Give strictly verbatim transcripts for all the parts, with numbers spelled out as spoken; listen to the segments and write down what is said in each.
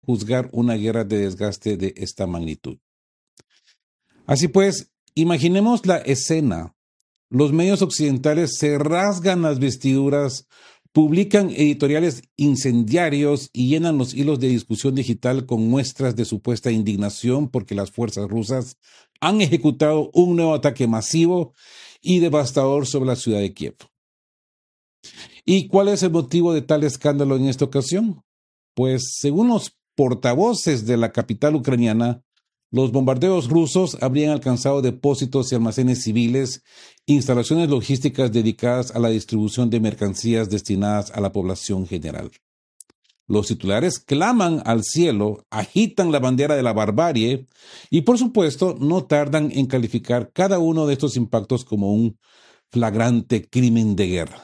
juzgar una guerra de desgaste de esta magnitud. Así pues, imaginemos la escena. Los medios occidentales se rasgan las vestiduras, publican editoriales incendiarios y llenan los hilos de discusión digital con muestras de supuesta indignación porque las fuerzas rusas han ejecutado un nuevo ataque masivo y devastador sobre la ciudad de Kiev. ¿Y cuál es el motivo de tal escándalo en esta ocasión? Pues, según los portavoces de la capital ucraniana, los bombardeos rusos habrían alcanzado depósitos y almacenes civiles, instalaciones logísticas dedicadas a la distribución de mercancías destinadas a la población general. Los titulares claman al cielo, agitan la bandera de la barbarie y, por supuesto, no tardan en calificar cada uno de estos impactos como un flagrante crimen de guerra.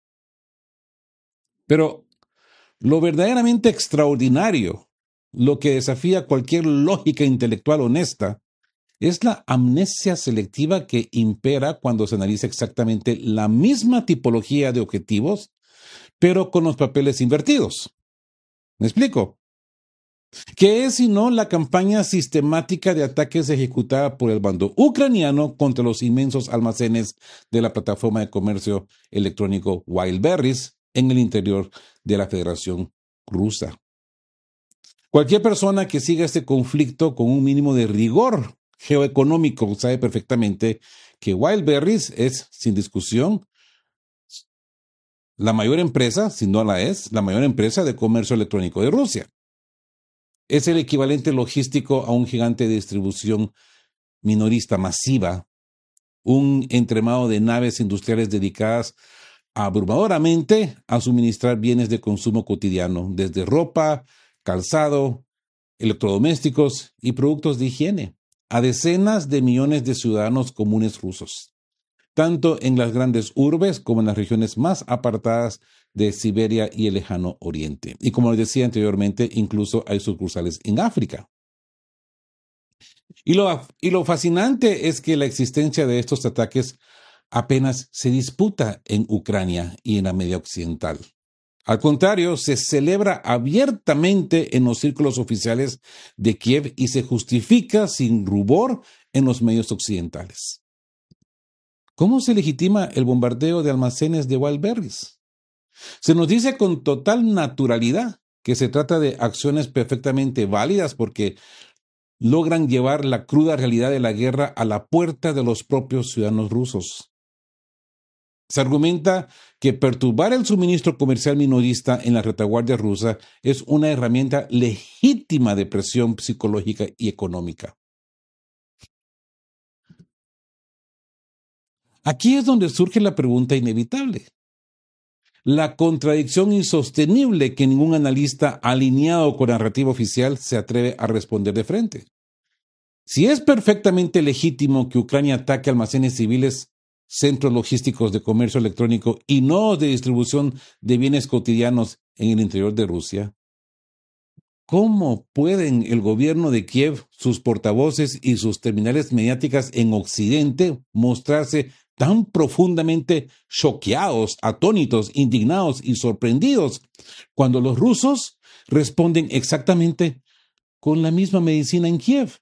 Pero lo verdaderamente extraordinario, lo que desafía cualquier lógica intelectual honesta, es la amnesia selectiva que impera cuando se analiza exactamente la misma tipología de objetivos, pero con los papeles invertidos. ¿Me explico? ¿Qué es sino la campaña sistemática de ataques ejecutada por el bando ucraniano contra los inmensos almacenes de la plataforma de comercio electrónico Wildberries en el interior de la Federación Rusa? Cualquier persona que siga este conflicto con un mínimo de rigor geoeconómico sabe perfectamente que Wildberries es, sin discusión, la mayor empresa, si no la es, la mayor empresa de comercio electrónico de Rusia. Es el equivalente logístico a un gigante de distribución minorista masiva, un entremado de naves industriales dedicadas abrumadoramente a suministrar bienes de consumo cotidiano, desde ropa, calzado, electrodomésticos y productos de higiene, a decenas de millones de ciudadanos comunes rusos, tanto en las grandes urbes como en las regiones más apartadas de Siberia y el lejano oriente. Y como les decía anteriormente, incluso hay sucursales en África. Y lo, y lo fascinante es que la existencia de estos ataques apenas se disputa en Ucrania y en la media occidental. Al contrario, se celebra abiertamente en los círculos oficiales de Kiev y se justifica sin rubor en los medios occidentales. ¿Cómo se legitima el bombardeo de almacenes de Wildberries? Se nos dice con total naturalidad que se trata de acciones perfectamente válidas porque logran llevar la cruda realidad de la guerra a la puerta de los propios ciudadanos rusos. Se argumenta que perturbar el suministro comercial minorista en la retaguardia rusa es una herramienta legítima de presión psicológica y económica. Aquí es donde surge la pregunta inevitable. La contradicción insostenible que ningún analista alineado con la narrativa oficial se atreve a responder de frente. Si es perfectamente legítimo que Ucrania ataque almacenes civiles, centros logísticos de comercio electrónico y nodos de distribución de bienes cotidianos en el interior de Rusia, ¿cómo pueden el gobierno de Kiev, sus portavoces y sus terminales mediáticas en Occidente mostrarse tan profundamente choqueados, atónitos, indignados y sorprendidos cuando los rusos responden exactamente con la misma medicina en Kiev?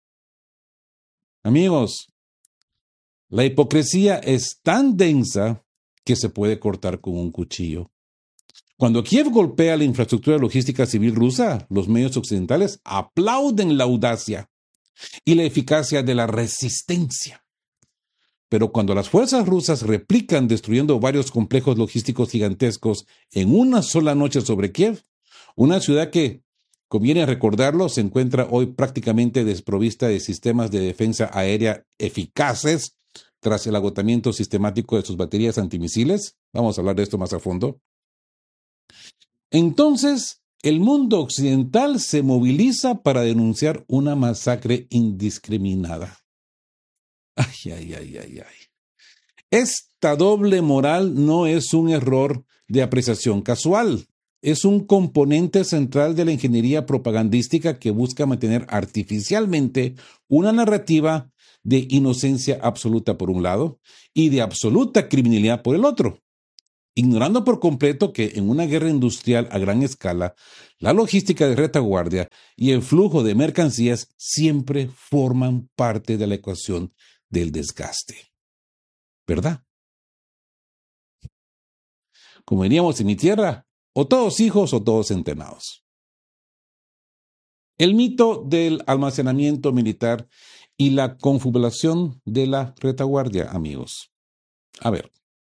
Amigos, la hipocresía es tan densa que se puede cortar con un cuchillo. Cuando Kiev golpea la infraestructura logística civil rusa, los medios occidentales aplauden la audacia y la eficacia de la resistencia. Pero cuando las fuerzas rusas replican destruyendo varios complejos logísticos gigantescos en una sola noche sobre Kiev, una ciudad que, conviene recordarlo, se encuentra hoy prácticamente desprovista de sistemas de defensa aérea eficaces tras el agotamiento sistemático de sus baterías antimisiles. Vamos a hablar de esto más a fondo. Entonces, el mundo occidental se moviliza para denunciar una masacre indiscriminada. Ay, ay, ay, ay, ay. Esta doble moral no es un error de apreciación casual. Es un componente central de la ingeniería propagandística que busca mantener artificialmente una narrativa de inocencia absoluta por un lado y de absoluta criminalidad por el otro. ignorando por completo que en una guerra industrial a gran escala, la logística de retaguardia y el flujo de mercancías siempre forman parte de la ecuación del desgaste. ¿Verdad? Como diríamos en mi tierra, o todos hijos o todos entrenados. El mito del almacenamiento militar y la confabulación de la retaguardia, amigos. A ver.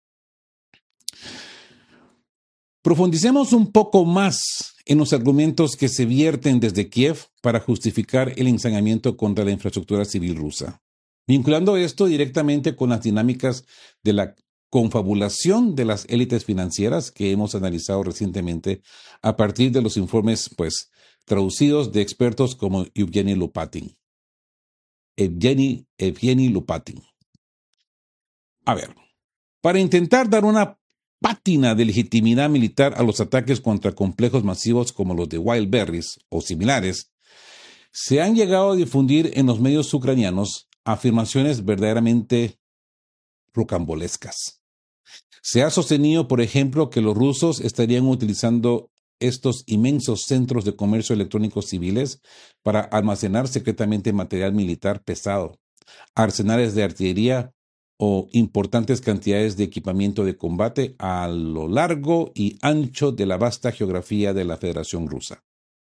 Profundicemos un poco más en los argumentos que se vierten desde Kiev para justificar el ensañamiento contra la infraestructura civil rusa, vinculando esto directamente con las dinámicas de la confabulación de las élites financieras que hemos analizado recientemente a partir de los informes, pues, traducidos de expertos como Evgeny Lopatin. Evgeny, Evgeny Lopatin. A ver, para intentar dar una pátina de legitimidad militar a los ataques contra complejos masivos como los de Wildberries o similares, se han llegado a difundir en los medios ucranianos afirmaciones verdaderamente rocambolescas. Se ha sostenido, por ejemplo, que los rusos estarían utilizando estos inmensos centros de comercio electrónicos civiles para almacenar secretamente material militar pesado, arsenales de artillería o importantes cantidades de equipamiento de combate a lo largo y ancho de la vasta geografía de la Federación Rusa.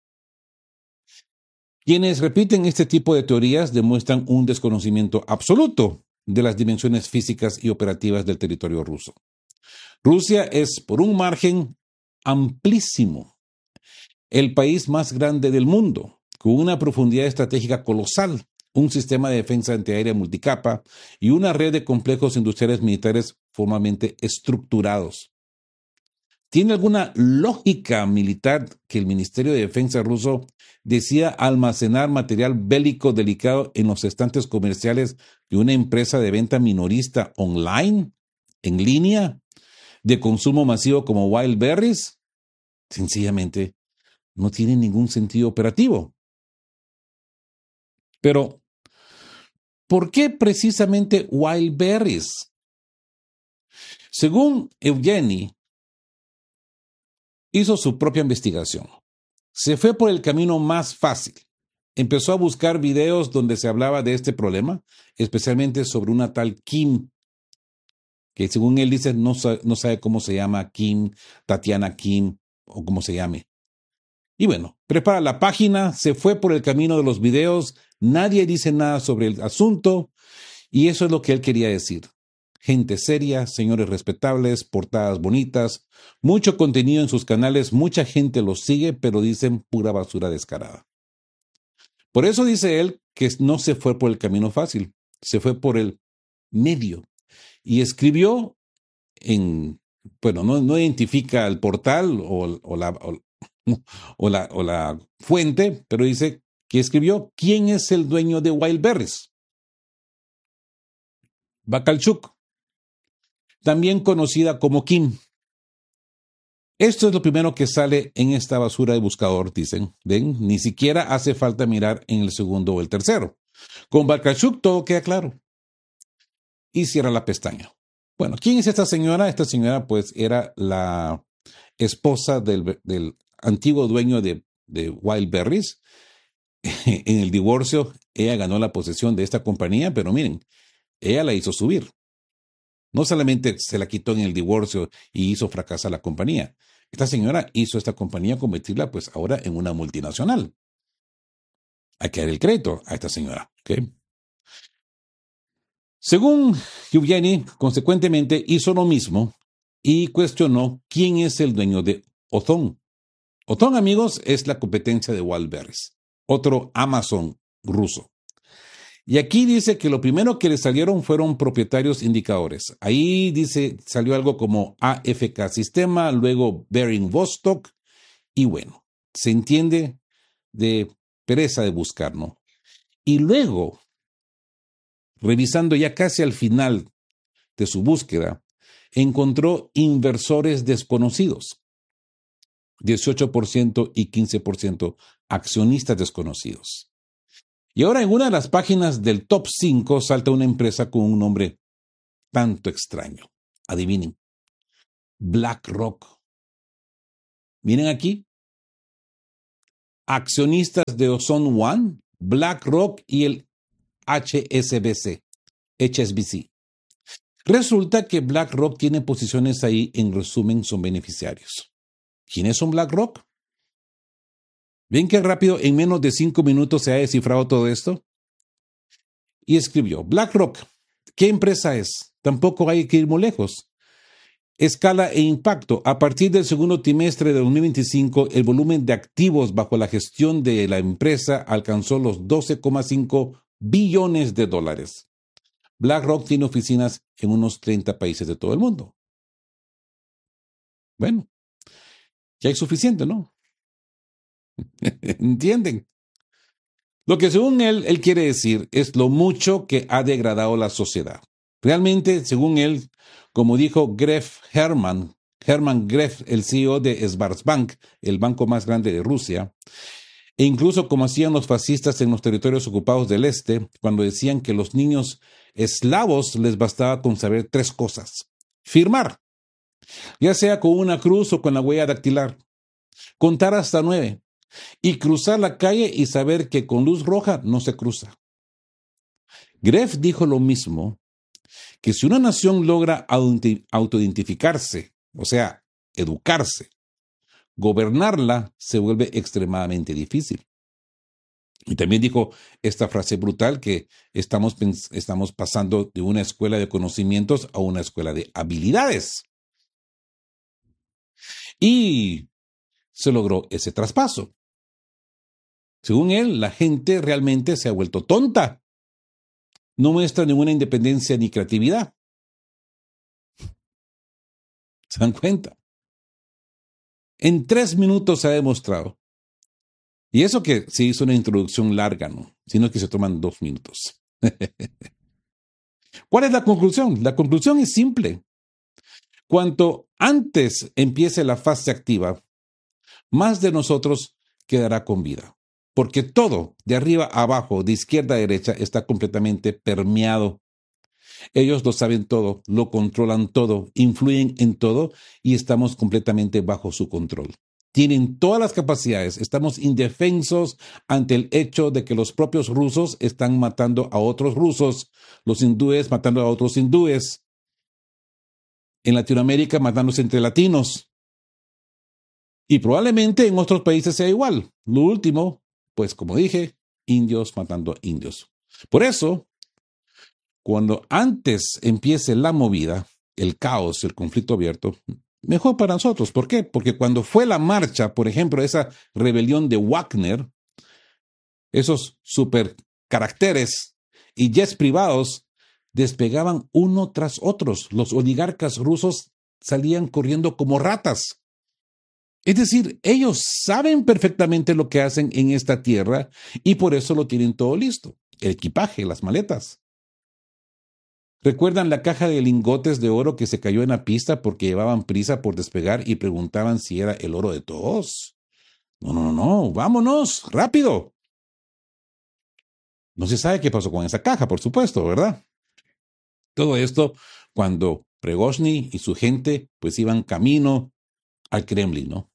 Quienes repiten este tipo de teorías demuestran un desconocimiento absoluto de las dimensiones físicas y operativas del territorio ruso. Rusia es, por un margen amplísimo, el país más grande del mundo, con una profundidad estratégica colosal, un sistema de defensa antiaérea multicapa y una red de complejos industriales militares formalmente estructurados. ¿Tiene alguna lógica militar que el Ministerio de Defensa ruso decida almacenar material bélico delicado en los estantes comerciales de una empresa de venta minorista online, en línea, de consumo masivo como Wildberries? Sencillamente no tiene ningún sentido operativo. Pero, ¿por qué precisamente Wildberries? Según Evgeny, hizo su propia investigación. Se fue por el camino más fácil. Empezó a buscar videos donde se hablaba de este problema, especialmente sobre una tal Kim, que según él dice no, sa- no sabe cómo se llama Kim, Tatiana Kim o cómo se llame. Y bueno, prepara la página, se fue por el camino de los videos, nadie dice nada sobre el asunto y eso es lo que él quería decir. Gente seria, señores respetables, portadas bonitas, mucho contenido en sus canales, mucha gente los sigue, pero dicen pura basura descarada. Por eso dice él que no se fue por el camino fácil, se fue por el medio y escribió en, bueno, no, no identifica el portal o, o, la, o, o, la, o la fuente, pero dice que escribió quién es el dueño de Wildberries. Bakalchuk, también conocida como Kim. Esto es lo primero que sale en esta basura de buscador, dicen. ¿Ven? Ni siquiera hace falta mirar en el segundo o el tercero. Con Bakalchuk todo queda claro. Y cierra la pestaña. Bueno, ¿quién es esta señora? Esta señora pues era la esposa del, del antiguo dueño de, de Wildberries. En el divorcio, ella ganó la posesión de esta compañía, pero miren, ella la hizo subir. No solamente se la quitó en el divorcio y hizo fracasar la compañía. Esta señora hizo esta compañía convertirla pues ahora en una multinacional. Hay que dar el crédito a esta señora. ¿Okay? Según Evgeny, consecuentemente hizo lo mismo y cuestionó quién es el dueño de Ozon. Ozon, amigos, es la competencia de Wildberries, otro Amazon ruso. Y aquí dice que lo primero que le salieron fueron propietarios indicadores. Ahí dice, salió algo como A F K Sistema, luego Bering Vostok, y bueno, se entiende de pereza de buscar, ¿no? Y luego, revisando ya casi al final de su búsqueda, encontró inversores desconocidos, dieciocho por ciento y quince por ciento accionistas desconocidos. Y ahora en una de las páginas del top cinco salta una empresa con un nombre tanto extraño. Adivinen. BlackRock. Miren aquí. Accionistas de Ozone One, BlackRock y el H S B C, H S B C. Resulta que BlackRock tiene posiciones ahí, en resumen, son beneficiarios. ¿Quiénes son BlackRock? ¿Ven qué rápido, en menos de cinco minutos se ha descifrado todo esto? Y escribió, BlackRock, ¿qué empresa es? Tampoco hay que ir muy lejos. Escala e impacto. A partir del segundo trimestre de dos mil veinticinco, el volumen de activos bajo la gestión de la empresa alcanzó los doce coma cinco billones de dólares. BlackRock tiene oficinas en unos treinta países de todo el mundo. Bueno, ya es suficiente, ¿no? ¿Entienden? Lo que según él, él quiere decir es lo mucho que ha degradado la sociedad. Realmente, según él, como dijo Gref Herman, Herman Gref, el C E O de Sberbank, el banco más grande de Rusia, e incluso como hacían los fascistas en los territorios ocupados del este, cuando decían que los niños eslavos les bastaba con saber tres cosas. Firmar, ya sea con una cruz o con la huella dactilar. Contar hasta nueve. Y cruzar la calle y saber que con luz roja no se cruza. Gref dijo lo mismo, que si una nación logra autoidentificarse, o sea, educarse, gobernarla se vuelve extremadamente difícil. Y también dijo esta frase brutal que estamos, estamos pasando de una escuela de conocimientos a una escuela de habilidades. Y se logró ese traspaso. Según él, la gente realmente se ha vuelto tonta. No muestra ninguna independencia ni creatividad. ¿Se dan cuenta? En tres minutos se ha demostrado. Y eso que se hizo una introducción larga, ¿no? Sino que se toman dos minutos. ¿Cuál es la conclusión? La conclusión es simple. Cuanto antes empiece la fase activa, más de nosotros quedará con vida. Porque todo, de arriba a abajo, de izquierda a derecha, está completamente permeado. Ellos lo saben todo, lo controlan todo, influyen en todo y estamos completamente bajo su control. Tienen todas las capacidades, estamos indefensos ante el hecho de que los propios rusos están matando a otros rusos, los hindúes matando a otros hindúes, en Latinoamérica matándose entre latinos. Y probablemente en otros países sea igual. Lo último, pues como dije, indios matando a indios. Por eso, cuando antes empiece la movida, el caos, el conflicto abierto, mejor para nosotros. ¿Por qué? Porque cuando fue la marcha, por ejemplo, esa rebelión de Wagner, esos super caracteres y jets privados despegaban uno tras otros. Los oligarcas rusos salían corriendo como ratas. Es decir, ellos saben perfectamente lo que hacen en esta tierra y por eso lo tienen todo listo. El equipaje, las maletas. ¿Recuerdan la caja de lingotes de oro que se cayó en la pista porque llevaban prisa por despegar y preguntaban si era el oro de todos? No, no, no, vámonos, rápido. No se sabe qué pasó con esa caja, por supuesto, ¿verdad? Todo esto cuando Prigozhin y su gente pues iban camino al Kremlin, ¿no?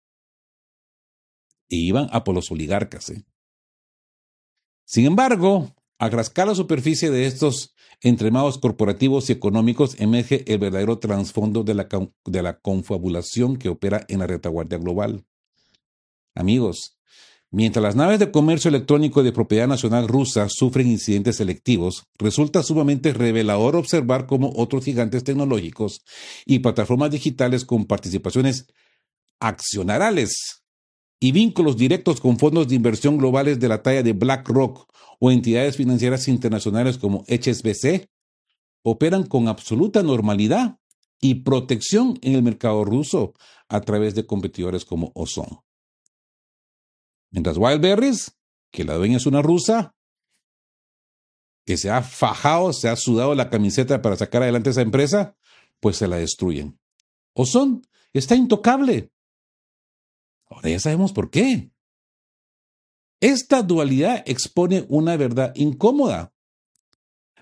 Y iban a por los oligarcas, ¿eh? Sin embargo, al rascar la superficie de estos entremados corporativos y económicos emerge el verdadero trasfondo de la, de la confabulación que opera en la retaguardia global. Amigos, mientras las naves de comercio electrónico de propiedad nacional rusa sufren incidentes selectivos, resulta sumamente revelador observar cómo otros gigantes tecnológicos y plataformas digitales con participaciones accionariales y vínculos directos con fondos de inversión globales de la talla de BlackRock o entidades financieras internacionales como H S B C operan con absoluta normalidad y protección en el mercado ruso a través de competidores como Ozone. Mientras Wildberries, que la dueña es una rusa, que se ha fajado, se ha sudado la camiseta para sacar adelante esa empresa, pues se la destruyen. Ozone está intocable. Ahora ya sabemos por qué. Esta dualidad expone una verdad incómoda.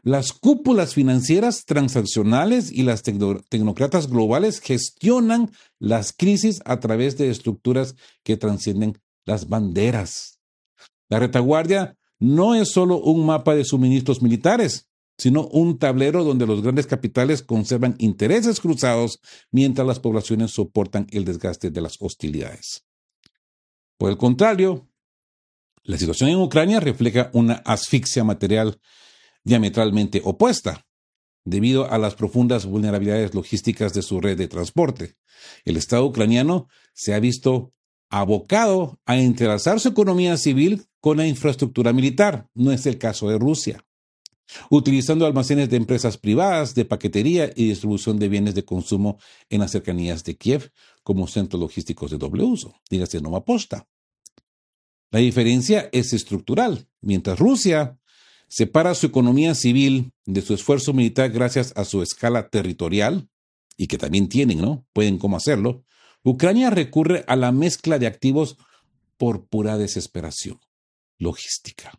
Las cúpulas financieras transaccionales y las tecno- tecnócratas globales gestionan las crisis a través de estructuras que trascienden las banderas. La retaguardia no es solo un mapa de suministros militares, sino un tablero donde los grandes capitales conservan intereses cruzados mientras las poblaciones soportan el desgaste de las hostilidades. Por el contrario, la situación en Ucrania refleja una asfixia material diametralmente opuesta, debido a las profundas vulnerabilidades logísticas de su red de transporte. El Estado ucraniano se ha visto abocado a entrelazar su economía civil con la infraestructura militar. No es el caso de Rusia, utilizando almacenes de empresas privadas de paquetería y distribución de bienes de consumo en las cercanías de Kiev como centros logísticos de doble uso, dígase Nova Posta. La diferencia es estructural. Mientras Rusia separa su economía civil de su esfuerzo militar gracias a su escala territorial, y que también tienen, ¿no? Pueden cómo hacerlo, Ucrania recurre a la mezcla de activos por pura desesperación logística.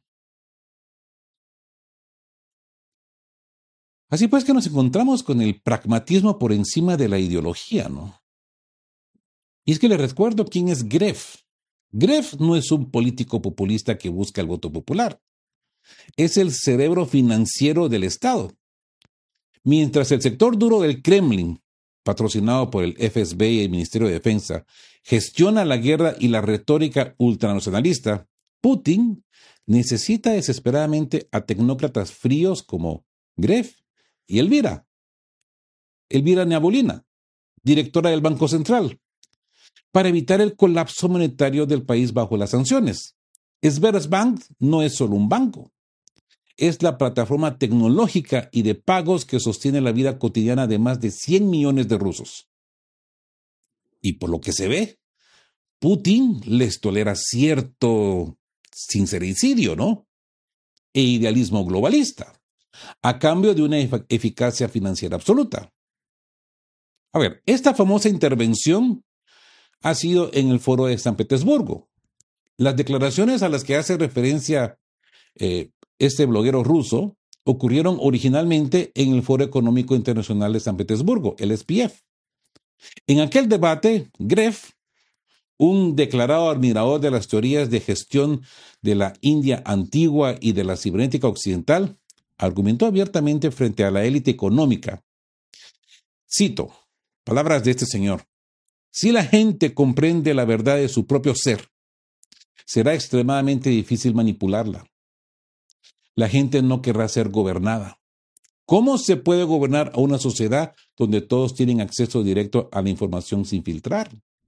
Así pues que nos encontramos con el pragmatismo por encima de la ideología, ¿no? Y es que les recuerdo quién es Gref. Gref no es un político populista que busca el voto popular. Es el cerebro financiero del Estado. Mientras el sector duro del Kremlin, patrocinado por el F S B y el Ministerio de Defensa, gestiona la guerra y la retórica ultranacionalista, Putin necesita desesperadamente a tecnócratas fríos como Gref y Elvira. Elvira Neabolina, directora del Banco Central, para evitar el colapso monetario del país bajo las sanciones. Sberbank no es solo un banco. Es la plataforma tecnológica y de pagos que sostiene la vida cotidiana de más de cien millones de rusos. Y por lo que se ve, Putin les tolera cierto sincericidio, ¿no? E idealismo globalista, a cambio de una efic- eficacia financiera absoluta. A ver, esta famosa intervención ha sido en el foro de San Petersburgo. Las declaraciones a las que hace referencia eh, este bloguero ruso ocurrieron originalmente en el Foro Económico Internacional de San Petersburgo, el S P F. En aquel debate, Gref, un declarado admirador de las teorías de gestión de la India antigua y de la cibernética occidental, argumentó abiertamente frente a la élite económica. Cito, palabras de este señor: si la gente comprende la verdad de su propio ser, será extremadamente difícil manipularla. La gente no querrá ser gobernada. ¿Cómo se puede gobernar a una sociedad donde todos tienen acceso directo a la información sin filtrar?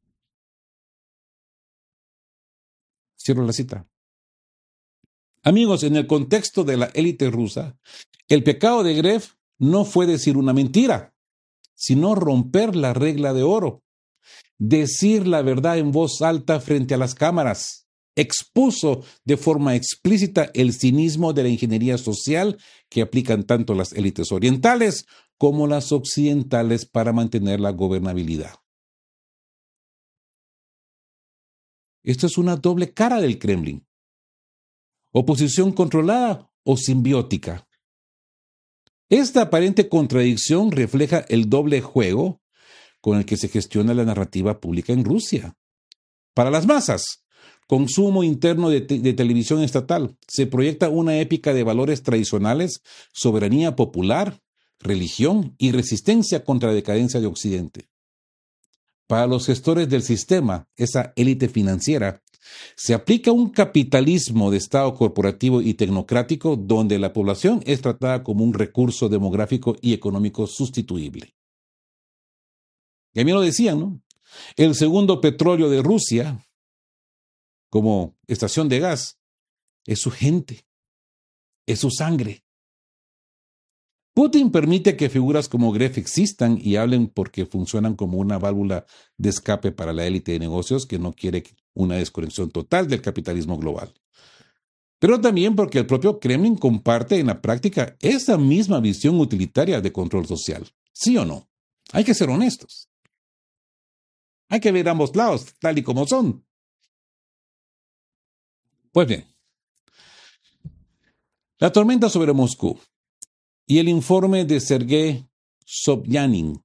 Cierro la cita. Amigos, en el contexto de la élite rusa, el pecado de Gref no fue decir una mentira, sino romper la regla de oro. Decir la verdad en voz alta frente a las cámaras. Expuso de forma explícita el cinismo de la ingeniería social que aplican tanto las élites orientales como las occidentales para mantener la gobernabilidad. Esto es una doble cara del Kremlin. Oposición controlada o simbiótica. Esta aparente contradicción refleja el doble juego con el que se gestiona la narrativa pública en Rusia. Para las masas, consumo interno de, te- de televisión estatal, se proyecta una épica de valores tradicionales, soberanía popular, religión y resistencia contra la decadencia de Occidente. Para los gestores del sistema, esa élite financiera, se aplica un capitalismo de Estado corporativo y tecnocrático donde la población es tratada como un recurso demográfico y económico sustituible. Y a mí lo decían, ¿no? El segundo petróleo de Rusia, como estación de gas, es su gente, es su sangre. Putin permite que figuras como Gref existan y hablen porque funcionan como una válvula de escape para la élite de negocios que no quiere una desconexión total del capitalismo global. Pero también porque el propio Kremlin comparte en la práctica esa misma visión utilitaria de control social. ¿Sí o no? Hay que ser honestos. Hay que ver ambos lados, tal y como son. Pues bien, la tormenta sobre Moscú. y el informe de Sergei Sobyanin.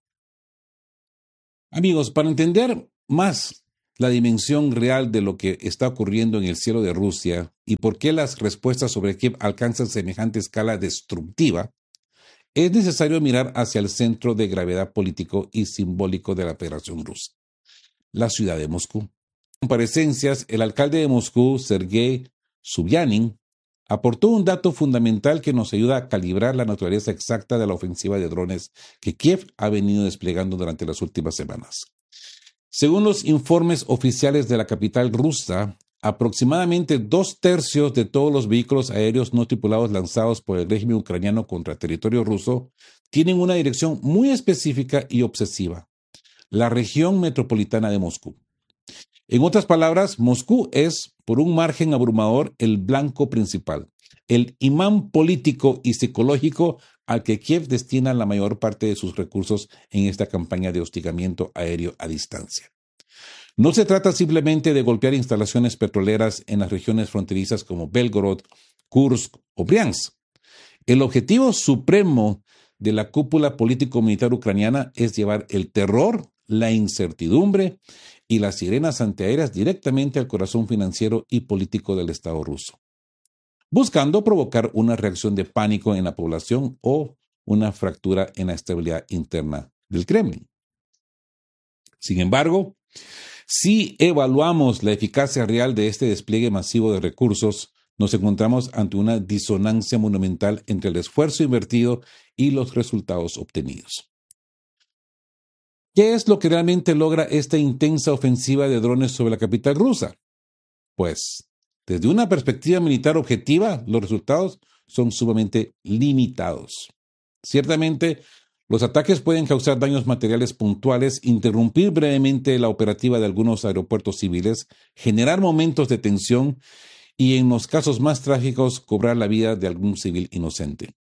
Amigos, para entender más la dimensión real de lo que está ocurriendo en el cielo de Rusia y por qué las respuestas sobre Kiev alcanzan semejante escala destructiva, es necesario mirar hacia el centro de gravedad político y simbólico de la Federación Rusa, la ciudad de Moscú. En comparecencias, el alcalde de Moscú, Sergei Sobyanin, aportó un dato fundamental que nos ayuda a calibrar la naturaleza exacta de la ofensiva de drones que Kiev ha venido desplegando durante las últimas semanas. Según los informes oficiales de la capital rusa, aproximadamente dos tercios de todos los vehículos aéreos no tripulados lanzados por el régimen ucraniano contra territorio ruso tienen una dirección muy específica y obsesiva: la región metropolitana de Moscú. En otras palabras, Moscú es, por un margen abrumador, el blanco principal, el imán político y psicológico al que Kiev destina la mayor parte de sus recursos en esta campaña de hostigamiento aéreo a distancia. No se trata simplemente de golpear instalaciones petroleras en las regiones fronterizas como Belgorod, Kursk o Briansk. El objetivo supremo de la cúpula político-militar ucraniana es llevar el terror, la incertidumbre y las sirenas antiaéreas directamente al corazón financiero y político del Estado ruso, buscando provocar una reacción de pánico en la población o una fractura en la estabilidad interna del Kremlin. Sin embargo, si evaluamos la eficacia real de este despliegue masivo de recursos, nos encontramos ante una disonancia monumental entre el esfuerzo invertido y los resultados obtenidos. ¿Qué es lo que realmente logra esta intensa ofensiva de drones sobre la capital rusa? Pues, desde una perspectiva militar objetiva, los resultados son sumamente limitados. Ciertamente, los ataques pueden causar daños materiales puntuales, interrumpir brevemente la operativa de algunos aeropuertos civiles, generar momentos de tensión y, en los casos más trágicos, cobrar la vida de algún civil inocente,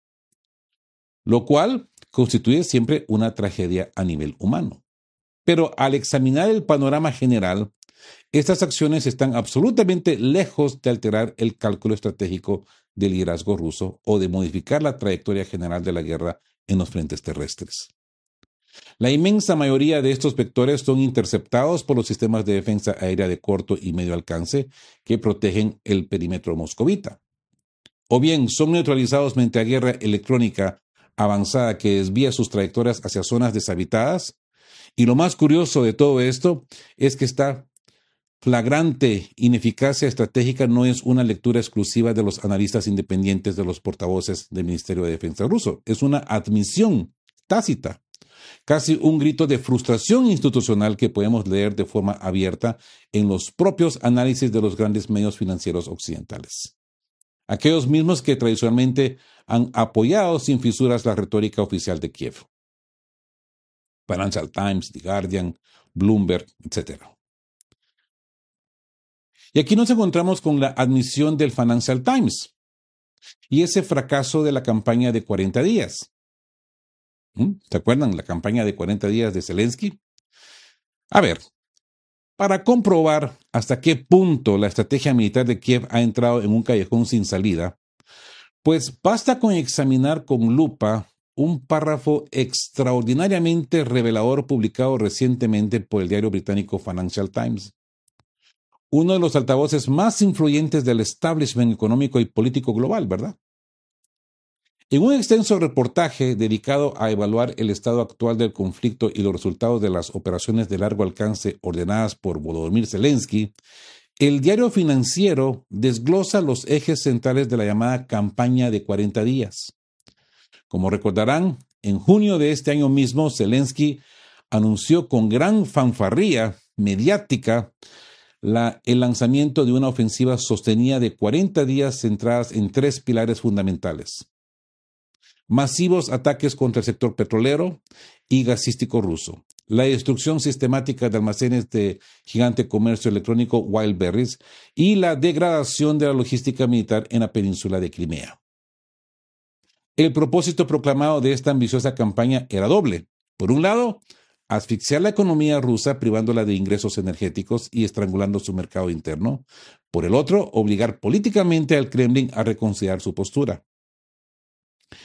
lo cual constituye siempre una tragedia a nivel humano. Pero al examinar el panorama general, estas acciones están absolutamente lejos de alterar el cálculo estratégico del liderazgo ruso o de modificar la trayectoria general de la guerra en los frentes terrestres. La inmensa mayoría de estos vectores son interceptados por los sistemas de defensa aérea de corto y medio alcance que protegen el perímetro moscovita, o bien son neutralizados mediante guerra electrónica avanzada que desvía sus trayectorias hacia zonas deshabitadas. Y lo más curioso de todo esto es que esta flagrante ineficacia estratégica no es una lectura exclusiva de los analistas independientes de los portavoces del Ministerio de Defensa ruso. Es una admisión tácita, casi un grito de frustración institucional que podemos leer de forma abierta en los propios análisis de los grandes medios financieros occidentales. Aquellos mismos que tradicionalmente han apoyado sin fisuras la retórica oficial de Kiev. Financial Times, The Guardian, Bloomberg, etcétera. Y aquí nos encontramos con la admisión del Financial Times y ese fracaso de la campaña de cuarenta días. ¿Mm? ¿Se acuerdan la campaña de cuarenta días de Zelensky? A ver, para comprobar hasta qué punto la estrategia militar de Kiev ha entrado en un callejón sin salida, pues basta con examinar con lupa un párrafo extraordinariamente revelador publicado recientemente por el diario británico Financial Times, uno de los altavoces más influyentes del establishment económico y político global, ¿verdad? En un extenso reportaje dedicado a evaluar el estado actual del conflicto y los resultados de las operaciones de largo alcance ordenadas por Volodymyr Zelensky, el diario financiero desglosa los ejes centrales de la llamada campaña de cuarenta días. Como recordarán, en junio de este año mismo, Zelensky anunció con gran fanfarría mediática la, el lanzamiento de una ofensiva sostenida de cuarenta días centradas en tres pilares fundamentales: masivos ataques contra el sector petrolero y gasístico ruso, la destrucción sistemática de almacenes de gigante comercio electrónico Wildberries y la degradación de la logística militar en la península de Crimea. El propósito proclamado de esta ambiciosa campaña era doble. Por un lado, asfixiar la economía rusa privándola de ingresos energéticos y estrangulando su mercado interno. Por el otro, obligar políticamente al Kremlin a reconsiderar su postura.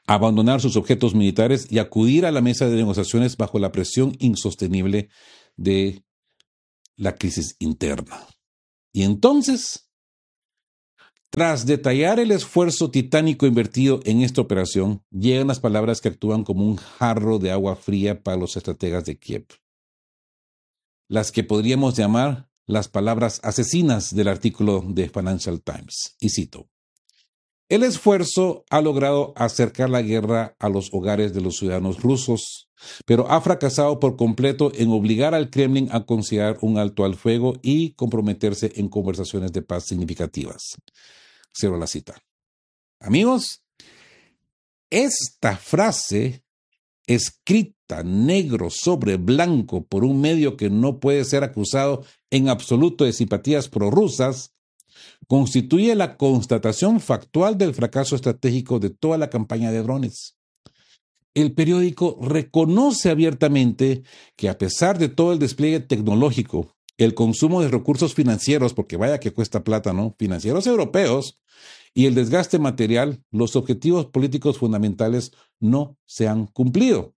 abandonar sus objetos militares y acudir a la mesa de negociaciones bajo la presión insostenible de la crisis interna. Y entonces, tras detallar el esfuerzo titánico invertido en esta operación, llegan las palabras que actúan como un jarro de agua fría para los estrategas de Kiev. Las que podríamos llamar las palabras asesinas del artículo de Financial Times. Y cito: el esfuerzo ha logrado acercar la guerra a los hogares de los ciudadanos rusos, pero ha fracasado por completo en obligar al Kremlin a considerar un alto al fuego y comprometerse en conversaciones de paz significativas. Cierro la cita. Amigos, esta frase, escrita negro sobre blanco por un medio que no puede ser acusado en absoluto de simpatías prorrusas, constituye la constatación factual del fracaso estratégico de toda la campaña de drones. El periódico reconoce abiertamente que a pesar de todo el despliegue tecnológico, el consumo de recursos financieros, porque vaya que cuesta plata, ¿no?, financieros europeos, y el desgaste material, los objetivos políticos fundamentales no se han cumplido.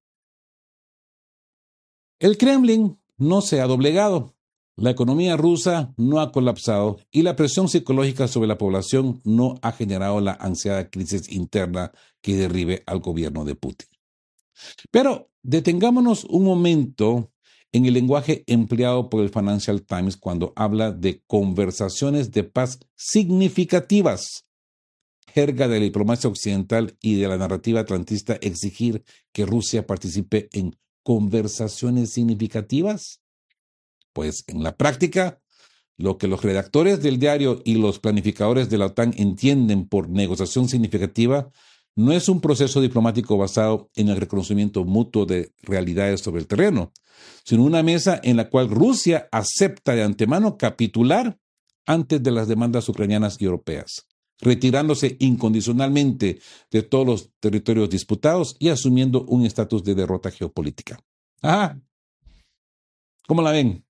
El Kremlin no se ha doblegado. La economía rusa no ha colapsado y la presión psicológica sobre la población no ha generado la ansiada crisis interna que derribe al gobierno de Putin. Pero detengámonos un momento en el lenguaje empleado por el Financial Times cuando habla de conversaciones de paz significativas, jerga de la diplomacia occidental y de la narrativa atlantista exigir que Rusia participe en conversaciones significativas. Pues en la práctica, lo que los redactores del diario y los planificadores de la OTAN entienden por negociación significativa no es un proceso diplomático basado en el reconocimiento mutuo de realidades sobre el terreno, sino una mesa en la cual Rusia acepta de antemano capitular antes de las demandas ucranianas y europeas, retirándose incondicionalmente de todos los territorios disputados y asumiendo un estatus de derrota geopolítica. Ajá. ¿Cómo la ven?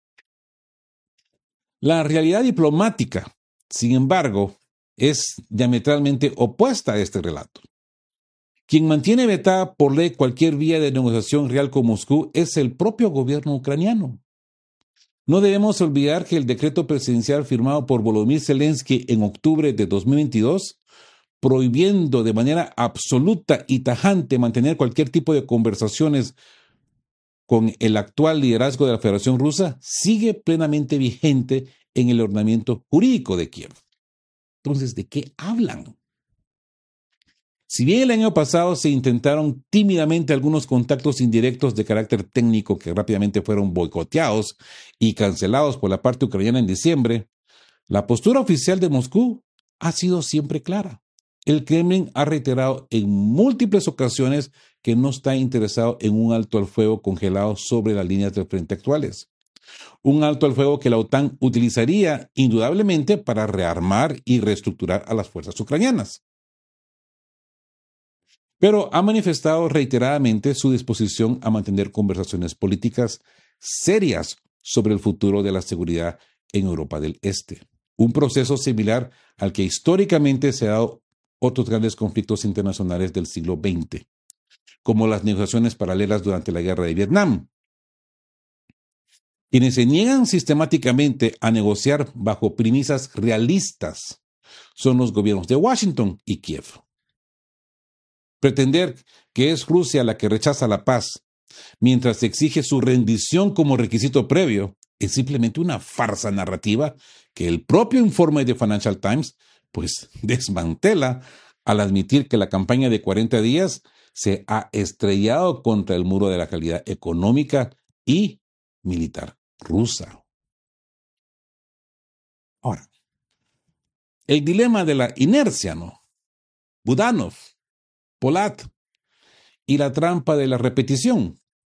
La realidad diplomática, sin embargo, es diametralmente opuesta a este relato. Quien mantiene vetada por ley cualquier vía de negociación real con Moscú es el propio gobierno ucraniano. No debemos olvidar que el decreto presidencial firmado por Volodymyr Zelensky en octubre de dos mil veintidós, prohibiendo de manera absoluta y tajante mantener cualquier tipo de conversaciones con el actual liderazgo de la Federación Rusa, sigue plenamente vigente en el ordenamiento jurídico de Kiev. Entonces, ¿de qué hablan? Si bien el año pasado se intentaron tímidamente algunos contactos indirectos de carácter técnico que rápidamente fueron boicoteados y cancelados por la parte ucraniana en diciembre, la postura oficial de Moscú ha sido siempre clara. El Kremlin ha reiterado en múltiples ocasiones que no está interesado en un alto al fuego congelado sobre las líneas del frente actuales. Un alto al fuego que la OTAN utilizaría indudablemente para rearmar y reestructurar a las fuerzas ucranianas. Pero ha manifestado reiteradamente su disposición a mantener conversaciones políticas serias sobre el futuro de la seguridad en Europa del Este. Un proceso similar al que históricamente se ha dado otros grandes conflictos internacionales del siglo veinte, como las negociaciones paralelas durante la Guerra de Vietnam. Quienes se niegan sistemáticamente a negociar bajo premisas realistas son los gobiernos de Washington y Kiev. Pretender que es Rusia la que rechaza la paz, mientras se exige su rendición como requisito previo, es simplemente una farsa narrativa que el propio informe de Financial Times pues desmantela al admitir que la campaña de cuarenta días se ha estrellado contra el muro de la calidad económica y militar rusa. Ahora, el dilema de la inercia, ¿no? Budanov, Polat y la trampa de la repetición.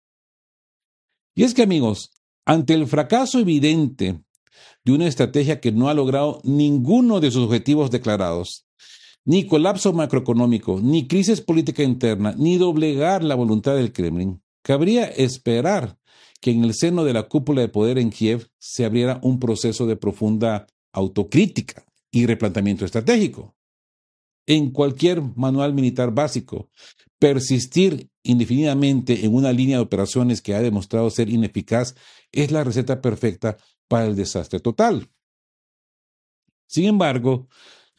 Y es que, amigos, ante el fracaso evidente de una estrategia que no ha logrado ninguno de sus objetivos declarados, ni colapso macroeconómico, ni crisis política interna, ni doblegar la voluntad del Kremlin, cabría esperar que en el seno de la cúpula de poder en Kiev se abriera un proceso de profunda autocrítica y replanteamiento estratégico. en cualquier manual militar básico. Persistir indefinidamente en una línea de operaciones que ha demostrado ser ineficaz es la receta perfecta para el desastre total. Sin embargo,